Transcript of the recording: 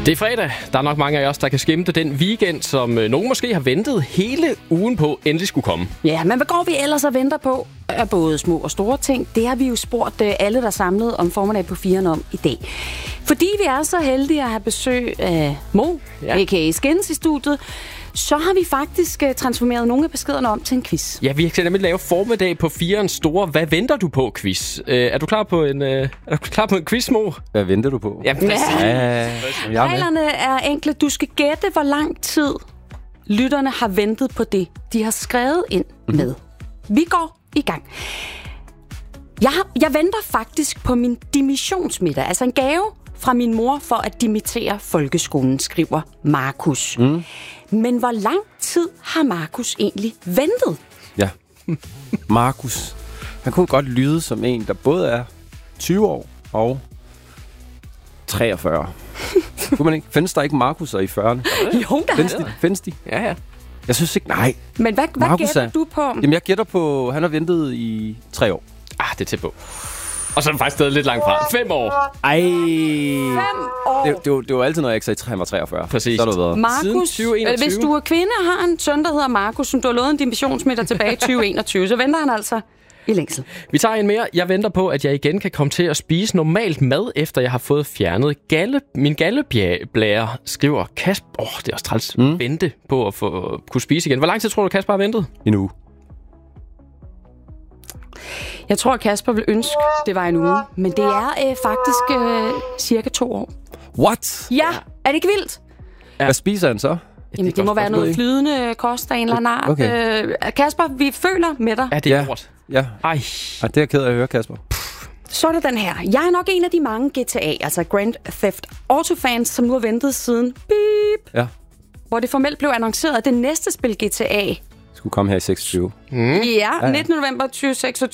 Det er fredag. Der er nok mange af os, der kan skimte den weekend, som nogen måske har ventet hele ugen på, endelig skulle komme. Ja, men hvad går vi ellers og venter på? Af både små og store ting. Det har vi jo spurgt alle, der er samlet om formiddag på 4'eren om i dag. Fordi vi er så heldige at have besøg af Mo, a.k.a. Skins i studiet, så har vi faktisk transformeret nogle af beskederne om til en quiz. Ja, vi kan nemlig lave formiddag på 4'erens store Hvad venter du på quiz. Er du klar på en quiz, Mo? Hvad venter du på? Ja, Reglerne er enkle. Du skal gætte, hvor lang tid lytterne har ventet på det, de har skrevet ind med. Vi går i gang. Jeg venter faktisk på min dimissionsmiddag, altså en gave fra min mor for at dimittere folkeskolen, skriver Markus. Men hvor lang tid har Markus egentlig ventet? Ja. Markus. Han kunne godt lyde som en, der både er 20 år og 43. Kunne man ikke? Findes der ikke Markus'er i 40'erne? Jo, der er. Findes de? Ja. Jeg synes ikke, nej. Men hvad gætter du på? Jamen, jeg gætter på, han har ventet i 3 år. Det er tæt på. Og så er det faktisk stadig lidt langt fra. 5 år. Ej. 5 år. Det var altid, når jeg ikke sagde, at han var 43. Præcis. Så er det været. Markus, hvis du er kvinde og har en søn, der hedder Markus, som du har lovet en dimissionsmiddag tilbage i 2021, så venter han altså i længsel. Vi tager en mere. Jeg venter på, at jeg igen kan komme til at spise normalt mad, efter jeg har fået fjernet min galleblære, skriver Kasper. Det er også træls. Vente på at kunne spise igen. Hvor lang tid tror du, Kasper har ventet? En uge. Jeg tror, at Kasper vil ønske, det var en uge. Men det er faktisk cirka 2 år. What? Ja, er det ikke vildt? Ja. Hvad spiser han så? Jamen, det må være noget flydende kost af en eller anden art. Okay. Kasper, vi føler med dig. Ja, det er hårdt. Ja. Ej. Det er jeg ked af at høre, Kasper. Så er det den her. Jeg er nok en af de mange GTA, altså Grand Theft Auto-fans, som nu har ventet siden Ja. hvor det formelt blev annonceret, at det næste spil GTA Skulle komme her i 26. Ja, 19. november 2026